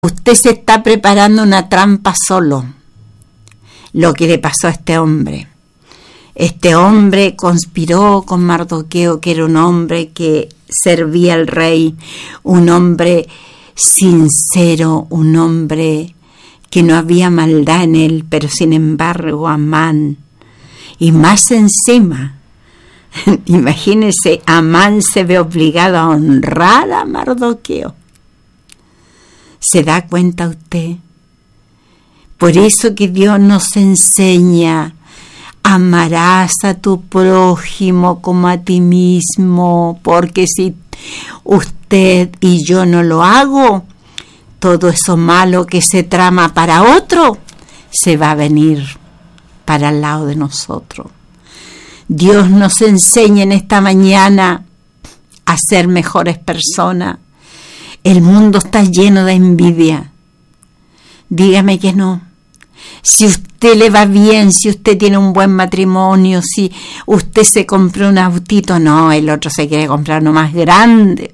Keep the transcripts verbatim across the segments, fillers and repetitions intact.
Usted se está preparando una trampa solo. Lo que le pasó a este hombre. Este hombre conspiró con Mardoqueo, que era un hombre que servía al rey, un hombre sincero, un hombre que no había maldad en él, pero sin embargo Amán, y más encima, imagínese, Amán se ve obligado a honrar a Mardoqueo. ¿Se da cuenta usted? Por eso que Dios nos enseña: amarás a tu prójimo como a ti mismo, porque si usted y yo no lo hago, todo eso malo que se trama para otro se va a venir para el lado de nosotros. Dios nos enseña en esta mañana a ser mejores personas. El mundo está lleno de envidia. Dígame que no. Si usted le va bien, si usted tiene un buen matrimonio, si usted se compró un autito, no, el otro se quiere comprar uno más grande.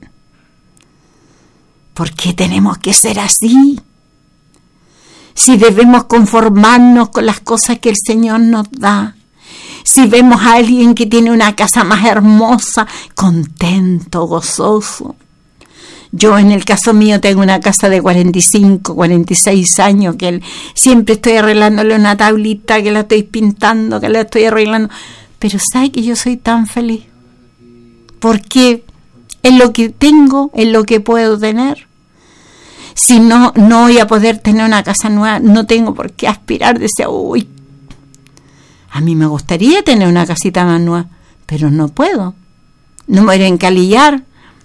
¿Por qué tenemos que ser así? Si debemos conformarnos con las cosas que el Señor nos da. Si vemos a alguien que tiene una casa más hermosa, contento, gozoso. Yo en el caso mío tengo una casa de cuarenta y cinco, cuarenta y seis años, que él, siempre estoy arreglándole una tablita, que la estoy pintando, que la estoy arreglando. Pero ¿sabe que yo soy tan feliz? Porque en lo que tengo, en lo que puedo tener. Si no, no voy a poder tener una casa nueva, no tengo por qué aspirar, decía, uy, a mí me gustaría tener una casita más nueva, pero no puedo. No me voy a encalillar.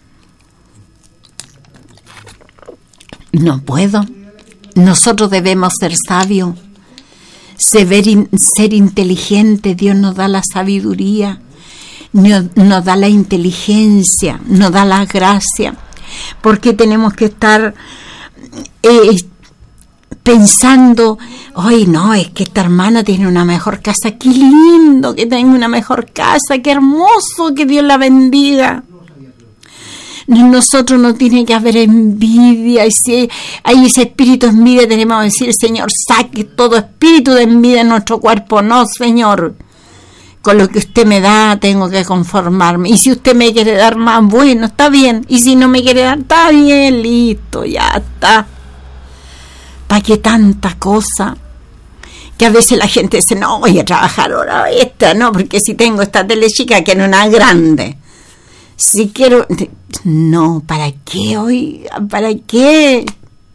No puedo. Nosotros debemos ser sabios, ser, in, ser inteligentes. Dios nos da la sabiduría, nos, nos da la inteligencia, nos da la gracia. Porque tenemos que estar eh, pensando, ay, no, es que esta hermana tiene una mejor casa, qué lindo que tenga una mejor casa, qué hermoso, que Dios la bendiga. Nosotros no tiene que haber envidia, y si hay ese espíritu de envidia, tenemos que decir, Señor, saque todo espíritu de envidia en nuestro cuerpo. No, Señor, con lo que usted me da tengo que conformarme, y si usted me quiere dar más, bueno, está bien, y si no me quiere dar, está bien, listo, ya está. ¿Para qué tanta cosa? Que a veces la gente dice, no, voy a trabajar hora extra, no, porque si tengo esta tele chica, quiero una grande. Si quiero... No, ¿para qué hoy? ¿Para qué?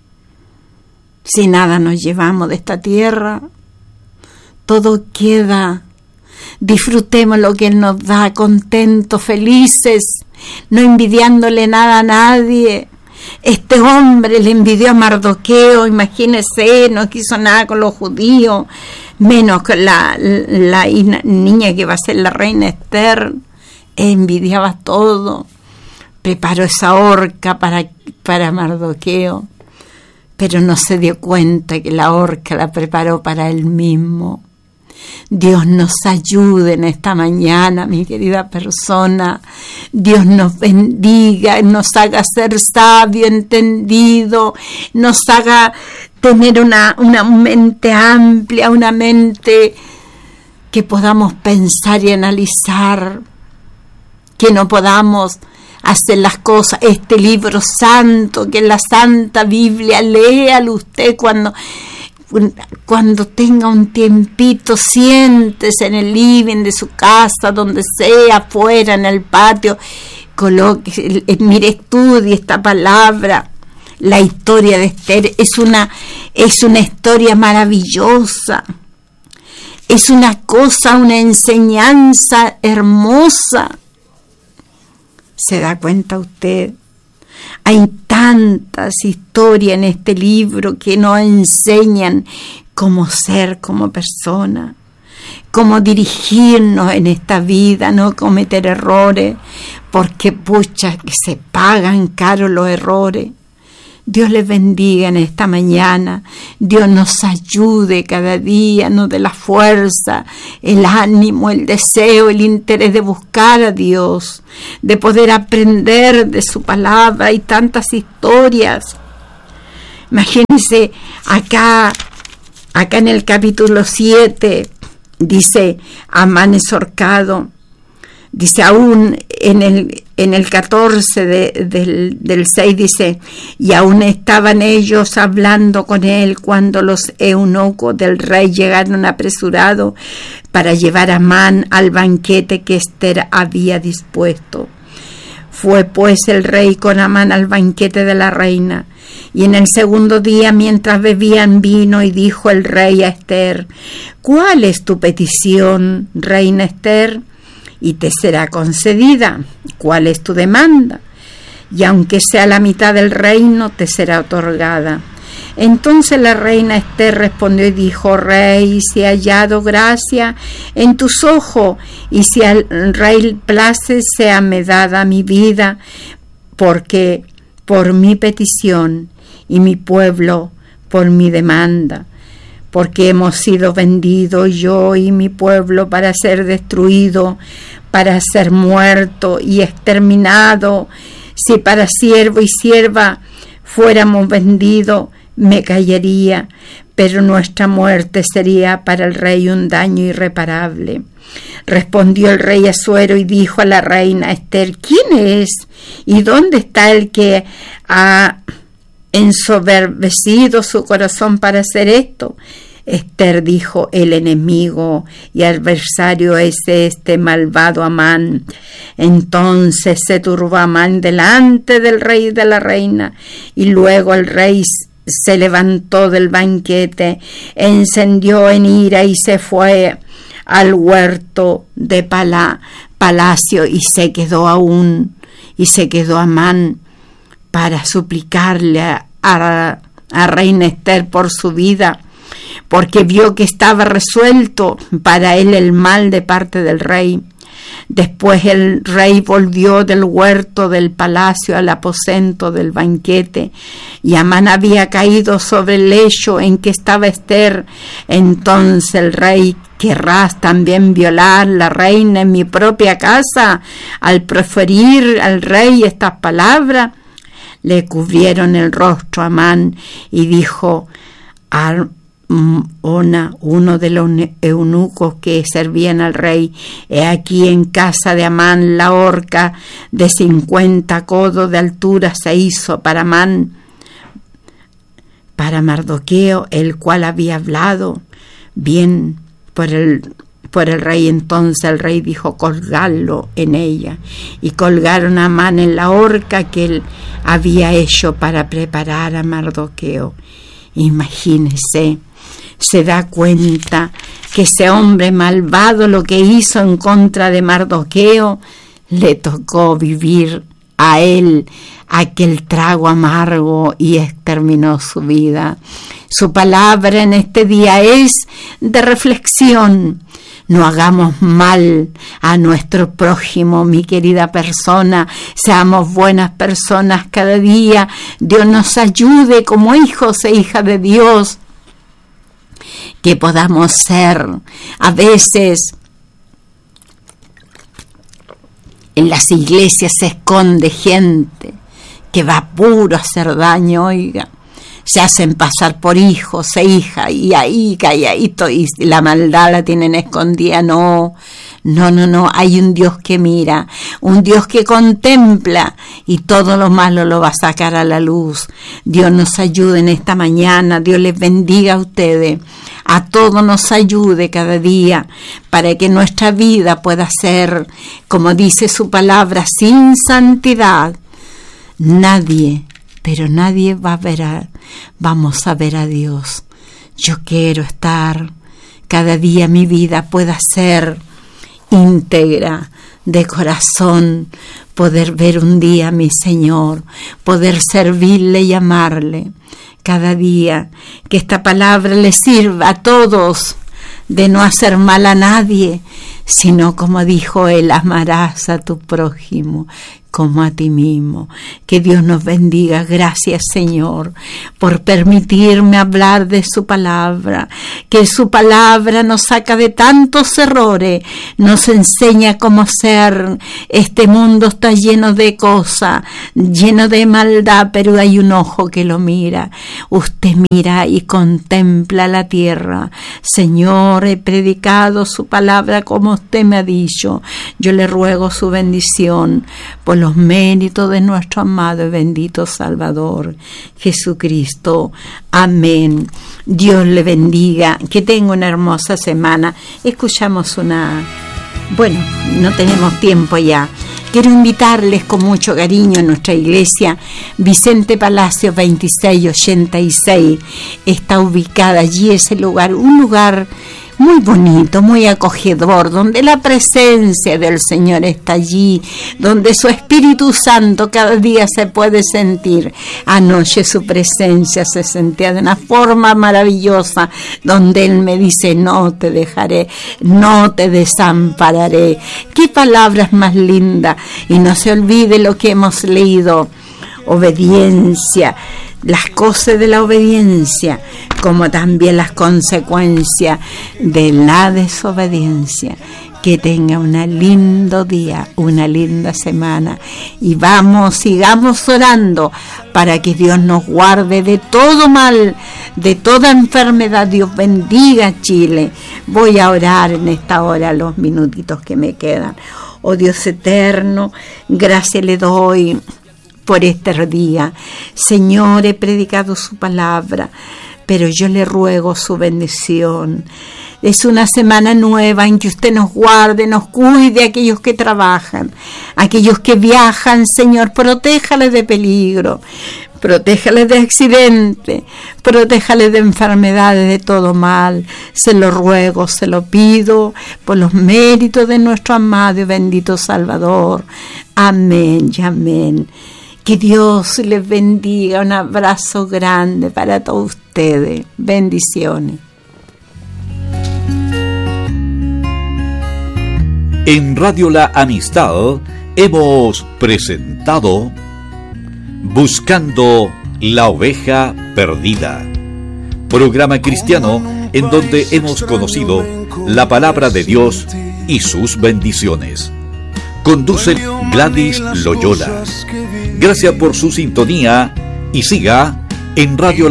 Si nada nos llevamos de esta tierra, todo queda. Disfrutemos lo que Él nos da, contentos, felices, no envidiándole nada a nadie. Este hombre le envidió a Mardoqueo, imagínese, no quiso nada con los judíos, menos con la, la, la niña que va a ser la reina Esther. Envidiaba todo. Preparó esa horca para, para Mardoqueo, pero no se dio cuenta que la horca la preparó para él mismo. Dios nos ayude en esta mañana, mi querida persona. Dios nos bendiga, nos haga ser sabio, entendido, nos haga tener una, una mente amplia, una mente que podamos pensar y analizar, que no podamos hacer las cosas, este libro santo, que es la Santa Biblia, léalo usted cuando, cuando tenga un tiempito, siéntese en el living de su casa, donde sea, afuera, en el patio, coloque, mire, estudie esta palabra. La historia de Esther es una, es una historia maravillosa, es una cosa, una enseñanza hermosa. ¿Se da cuenta usted? Hay tantas historias en este libro que nos enseñan cómo ser como persona, cómo dirigirnos en esta vida, no cometer errores, porque pucha que se pagan caro los errores. Dios les bendiga en esta mañana. Dios nos ayude cada día, nos dé la fuerza, el ánimo, el deseo, el interés de buscar a Dios, de poder aprender de su palabra. Hay tantas historias Imagínense, acá, acá en el capítulo siete, dice, Amán es ahorcado. Dice, aún en el, en el catorce de, del, del seis, dice, y aún estaban ellos hablando con él cuando los eunucos del rey llegaron apresurados para llevar a Amán al banquete que Ester había dispuesto. Fue pues el rey con Amán al banquete de la reina, y en el segundo día, mientras bebían vino, y dijo el rey a Ester, ¿cuál es tu petición, reina Ester? Y te será concedida. ¿Cuál es tu demanda? Y aunque sea la mitad del reino, te será otorgada. Entonces la reina Ester respondió y dijo, rey, si he hallado gracia en tus ojos, y si al rey place, séame dada mi vida, porque por mi petición y mi pueblo por mi demanda, porque hemos sido vendidos yo y mi pueblo para ser destruido, para ser muerto y exterminado. Si para siervo y sierva fuéramos vendidos, me callaría, pero nuestra muerte sería para el rey un daño irreparable. Respondió el rey Asuero y dijo a la reina Ester, ¿quién es? ¿Y dónde está el que ha ensoberbecido su corazón para hacer esto? Ester dijo, el enemigo y adversario es este malvado Amán. Entonces se turbó Amán delante del rey y de la reina, y luego el rey se levantó del banquete, encendió en ira y se fue al huerto de pala, palacio, y se quedó aún, y se quedó Amán para suplicarle a, a, a reina Ester por su vida, porque vio que estaba resuelto para él el mal de parte del rey. Después el rey volvió del huerto del palacio al aposento del banquete, y Amán había caído sobre el lecho en que estaba Ester. Entonces el rey, ¿querrás también violar la reina en mi propia casa? Al preferir al rey estas palabras, le cubrieron el rostro a Amán y dijo a Ona, uno de los eunucos que servían al rey, he aquí en casa de Amán la horca de cincuenta codos de altura se hizo para Amán, para Mardoqueo, el cual había hablado bien por el por el rey. Entonces el rey dijo, colgadlo en ella, y colgaron a Amán en la horca que él había hecho para preparar a Mardoqueo. Imagínese, se da cuenta que ese hombre malvado, lo que hizo en contra de Mardoqueo, le tocó vivir a él aquel trago amargo y exterminó su vida. Su palabra en este día es de reflexión. No hagamos mal a nuestro prójimo, mi querida persona. Seamos buenas personas cada día. Dios nos ayude como hijos e hijas de Dios, que podamos ser. A veces en las iglesias se esconde gente que va puro a hacer daño, oiga. Se hacen pasar por hijos e hijas, y ahí calladito, y la maldad la tienen escondida. No, no, no, no, hay un Dios que mira, un Dios que contempla, y todo lo malo lo va a sacar a la luz. Dios nos ayude en esta mañana, Dios les bendiga a ustedes, a todos nos ayude cada día, para que nuestra vida pueda ser, como dice su palabra, sin santidad nadie, pero nadie va a ver a, vamos a ver a Dios. Yo quiero estar, cada día mi vida pueda ser íntegra, de corazón, poder ver un día a mi Señor, poder servirle y amarle. Cada día que esta palabra le sirva a todos, de no hacer mal a nadie, sino como dijo él, amarás a tu prójimo como a ti mismo. Que Dios nos bendiga. Gracias, Señor, por permitirme hablar de su palabra, que su palabra nos saca de tantos errores, nos enseña cómo ser. Este mundo está lleno de cosas, lleno de maldad, pero hay un ojo que lo mira. Usted mira y contempla la tierra. Señor, he predicado su palabra como usted me ha dicho. Yo le ruego su bendición por los méritos de nuestro amado y bendito Salvador Jesucristo. Amén. Dios le bendiga. Que tenga una hermosa semana. Escuchamos una... Bueno, no tenemos tiempo ya. Quiero invitarles con mucho cariño a nuestra iglesia Vicente Palacio veintiséis ochenta y seis. Está ubicada allí ese lugar, un lugar muy bonito, muy acogedor, donde la presencia del Señor está allí, donde su Espíritu Santo cada día se puede sentir. Anoche su presencia se sentía de una forma maravillosa, donde Él me dice: no te dejaré, no te desampararé. Qué palabras más lindas. Y no se olvide lo que hemos leído: obediencia, las cosas de la obediencia, como también las consecuencias de la desobediencia. Que tenga un lindo día, una linda semana, y vamos, sigamos orando para que Dios nos guarde de todo mal, de toda enfermedad. Dios bendiga a Chile. Voy a orar en esta hora, los minutitos que me quedan. Oh Dios eterno, gracias le doy por este día. Señor, he predicado su palabra, pero yo le ruego su bendición. Es una semana nueva en que usted nos guarde, nos cuide a aquellos que trabajan, a aquellos que viajan. Señor, protéjales de peligro, protéjales de accidentes, protéjales de enfermedades, de todo mal. Se lo ruego, se lo pido por los méritos de nuestro amado y bendito Salvador. Amén y amén. Que Dios les bendiga. Un abrazo grande para todos ustedes. Bendiciones. En Radio La Amistad hemos presentado Buscando la Oveja Perdida, programa cristiano en donde hemos conocido la palabra de Dios y sus bendiciones. Conduce Gladys Loyola. Gracias por su sintonía y siga en Radio